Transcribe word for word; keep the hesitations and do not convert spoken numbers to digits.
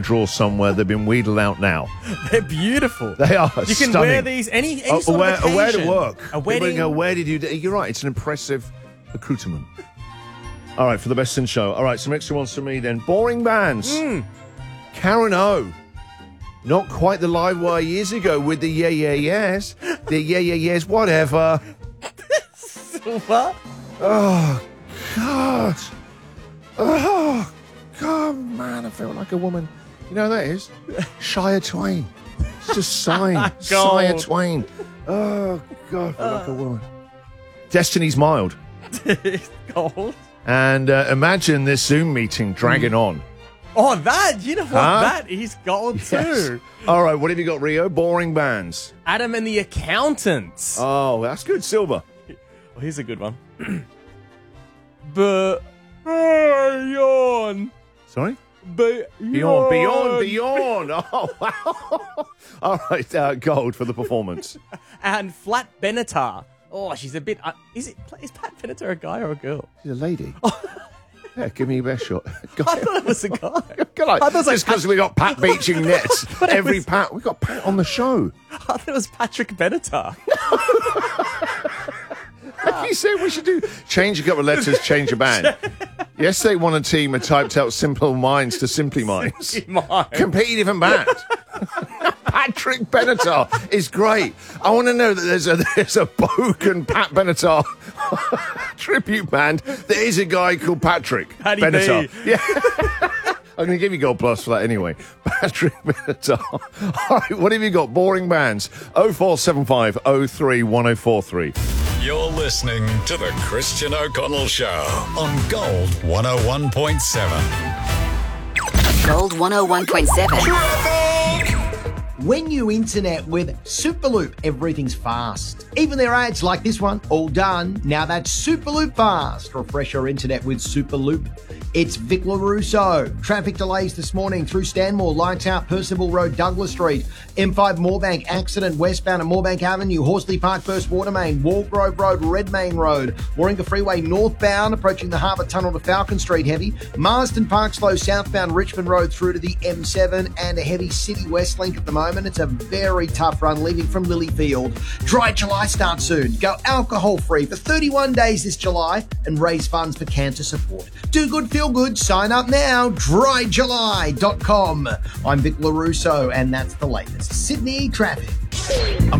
drawer somewhere. They've been wheedled out now. They're beautiful. They are You can stunning. wear these any, any Oh, sort where, of occasion. where to work. A People wedding. go, where did you do? You're right. It's an impressive accoutrement. All right, for the best in show. All right, some extra ones for me then. Boring bands. Mm. Karen O. Not quite the live wire years ago with the yeah, yeah, yes. The yeah, yeah, yes, whatever. What? Oh, God. Oh, God, man, I feel like a woman. You know who that is? Shia Twain. It's just sighing. Shia Twain. Oh, God, I feel like a woman. Destiny's Mild. Gold. And uh, imagine this Zoom meeting dragging on. Oh, that. You know what? Huh? That is gold Yes. too. All right, what have you got, Rio? Boring bands. Adam and the Accountants. Oh, that's good. Silver. Well, here's a good one. But yawn. Sorry? Be- Beyond, beyond, yawn. beyond. Oh, wow. All right, uh, gold for the performance. And Flat Benatar. Oh, she's a bit. Uh, is it? Is Pat Benatar a guy or a girl? She's a lady. Yeah, give me your best shot. I thought it was a guy. Come on. I thought it was like Just because we got Pat beaching nets. But it Every was- Pat, we got Pat on the show. I thought it was Patrick Benatar. You said we should do change a couple of letters, change a band. Yesterday, one team had typed out Simple Minds to Simply Minds. Simply Minds. Completely different band. Patrick Benatar is great. I want to know that there's a there's a Bogan Pat Benatar tribute band. There is a guy called Patrick Paddy Benatar. B. Yeah. I'm going to give you gold plus for that anyway. Patrick Benatar. All right, what have you got? Boring bands. oh four seven five oh three one oh four three. You're listening to the Christian O'Connell Show on Gold one oh one point seven. Gold one oh one point seven. When you internet with Superloop, everything's fast. Even their ads like this one, all done. Now that's Superloop fast. Refresh your internet with Superloop. It's Vic LaRusso. Traffic delays this morning through Stanmore, Lights Out, Percival Road, Douglas Street. M five Moorebank accident westbound of Moorebank Avenue, Horsley Park, Burst Watermain, Walgrove Road, Redmayne Road. Warringah Freeway northbound, approaching the Harbour Tunnel to Falcon Street heavy. Marsden Park slow southbound Richmond Road through to the M seven and a heavy City West link at the moment. It's a very tough run leaving from Lilyfield. Dry July starts soon. Go alcohol free for thirty-one days this July and raise funds for cancer support. Do good, feel good. Sign up now. dry july dot com. I'm Vic LaRusso and that's the latest. Sydney traffic.